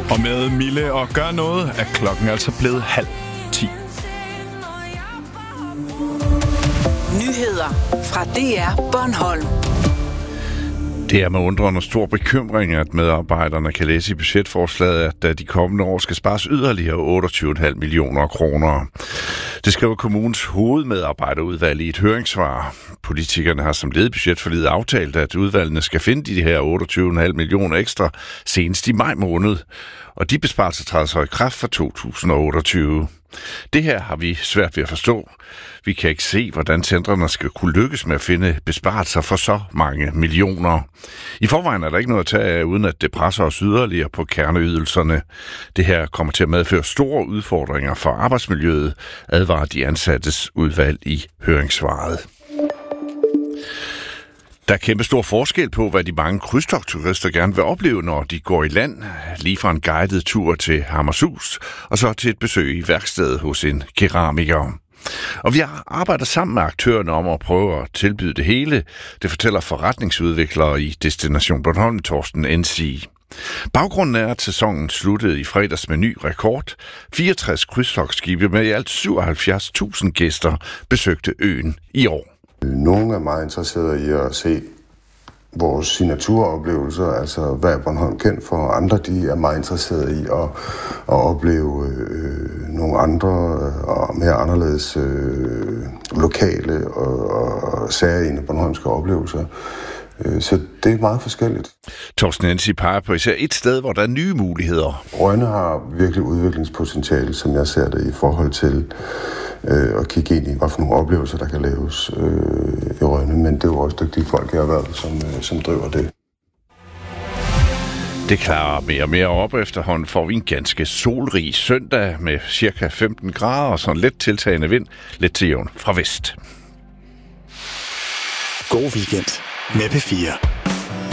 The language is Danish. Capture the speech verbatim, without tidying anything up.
Og med Mille og Gør Noget er klokken altså blevet halv ti. Nyheder fra D R Bornholm. Det er med undrende og stor bekymring, at medarbejderne kan læse i budgetforslaget, at de kommende år skal spares yderligere otteogtyve komma fem millioner kroner. Det skriver kommunens hovedmedarbejderudvalg i et høringssvar. Politikerne har som led i budgetforliget aftalt, at udvalgene skal finde de her otteogtyve komma fem millioner ekstra senest i maj måned. Og de besparelser træder så i kraft for to tusind og otteogtyve. Det her har vi svært ved at forstå. Vi kan ikke se, hvordan centrene skal kunne lykkes med at finde besparelser for så mange millioner. I forvejen er der ikke noget at tage af, uden at det presser os yderligere på kerneydelserne. Det her kommer til at medføre store udfordringer for arbejdsmiljøet, advarer de ansattes udvalg i høringssvaret. Der er kæmpe stor forskel på, hvad de mange krydstogtturister gerne vil opleve, når de går i land. Lige fra en guided tur til Hammershus, og så til et besøg i værkstedet hos en keramiker. Og vi arbejder sammen med aktørerne om at prøve at tilbyde det hele. Det fortæller forretningsudviklere i Destination Bornholm, Torsten Ensi. Baggrunden er, at sæsonen sluttede i fredags med ny rekord. fireogtres krydstogtskibe med i alt syvoghalvfjerds tusind gæster besøgte øen i år. Nogle er meget interesserede i at se vores signaturoplevelser, altså hvad er Bornholm kendt for. Andre de er meget interesserede i at, at opleve øh, nogle andre og mere anderledes øh, lokale og, og særegne bornholmske oplevelser. Så det er meget forskelligt. Torsten Ensi peger på især et sted, hvor der er nye muligheder. Rønne har virkelig udviklingspotentiale, som jeg ser det, i forhold til øh, at kigge ind i, hvad for nogle oplevelser, der kan laves øh, i Rønne. Men det er jo også dygtige folk, jeg har været, som, øh, som driver det. Det klarer mere og mere op. Efterhånden får vi en ganske solrig søndag med cirka femten grader og sådan let tiltagende vind, lidt til jævn fra vest. God weekend med P fire.